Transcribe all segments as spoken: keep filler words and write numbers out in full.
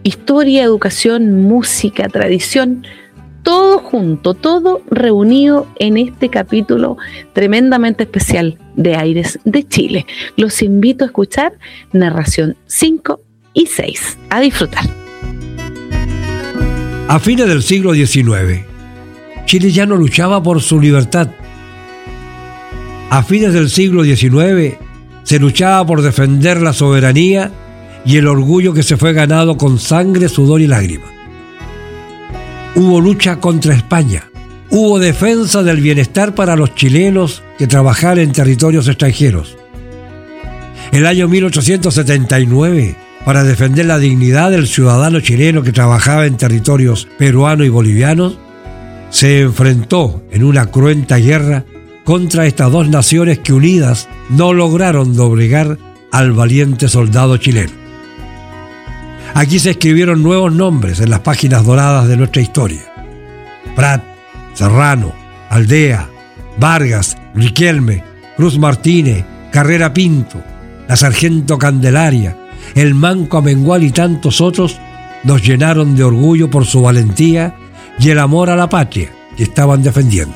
Historia, educación, música, tradición, todo junto, todo reunido en este capítulo tremendamente especial de Aires de Chile. Los invito a escuchar narración cinco y seis. A disfrutar. A fines del siglo diecinueve, Chile ya no luchaba por su libertad. A fines del siglo diecinueve se luchaba por defender la soberanía y el orgullo que se fue ganado con sangre, sudor y lágrimas. Hubo lucha contra España, hubo defensa del bienestar para los chilenos que trabajaban en territorios extranjeros. El año mil ochocientos setenta y nueve, para defender la dignidad del ciudadano chileno que trabajaba en territorios peruanos y bolivianos, se enfrentó en una cruenta guerra contra estas dos naciones que unidas no lograron doblegar al valiente soldado chileno. Aquí se escribieron nuevos nombres en las páginas doradas de nuestra historia. Prat, Serrano, Aldea, Vargas, Riquelme, Cruz Martínez, Carrera Pinto, la Sargento Candelaria, el Manco Amengual y tantos otros nos llenaron de orgullo por su valentía y el amor a la patria que estaban defendiendo.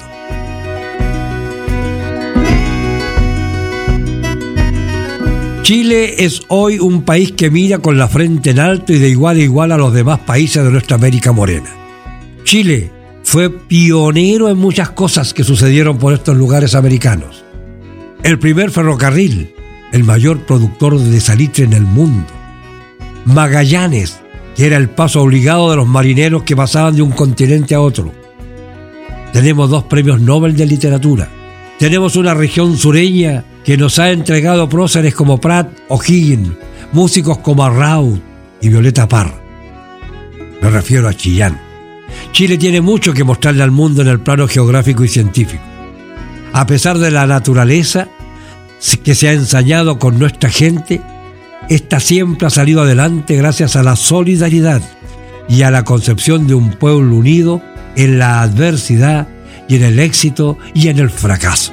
Chile es hoy un país que mira con la frente en alto y de igual a igual a los demás países de nuestra América morena. Chile fue pionero en muchas cosas que sucedieron por estos lugares americanos. El primer ferrocarril, el mayor productor de salitre en el mundo. Magallanes, que era el paso obligado de los marineros que pasaban de un continente a otro. Tenemos dos premios Nobel de literatura. Tenemos una región sureña que nos ha entregado próceres como Prat o O'Higgins, músicos como Arraud y Violeta Parra. Me refiero a Chillán. Chile tiene mucho que mostrarle al mundo en el plano geográfico y científico. A pesar de la naturaleza que se ha ensañado con nuestra gente, esta siempre ha salido adelante gracias a la solidaridad y a la concepción de un pueblo unido en la adversidad y en el éxito y en el fracaso.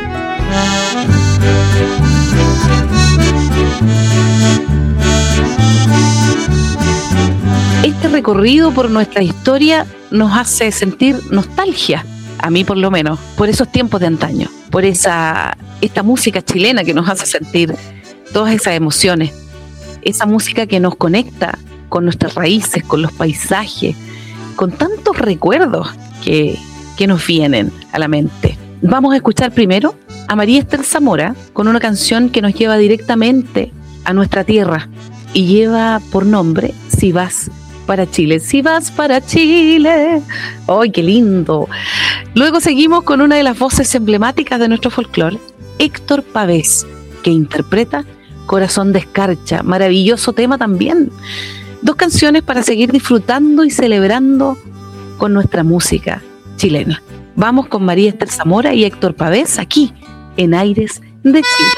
Este recorrido por nuestra historia nos hace sentir nostalgia, a mí por lo menos, por esos tiempos de antaño, por esa esta música chilena que nos hace sentir todas esas emociones, esa música que nos conecta con nuestras raíces, con los paisajes, con tantos recuerdos que, que nos vienen a la mente. Vamos a escuchar primero a María Esther Zamora con una canción que nos lleva directamente a nuestra tierra y lleva por nombre Si vas para Chile, si vas para Chile. ¡Ay, qué lindo! Luego seguimos con una de las voces emblemáticas de nuestro folclore, Héctor Pavés, que interpreta Corazón de Escarcha, maravilloso tema también. Dos canciones para seguir disfrutando y celebrando con nuestra música chilena. Vamos con María Esther Zamora y Héctor Pavés aquí en Aires de Chile.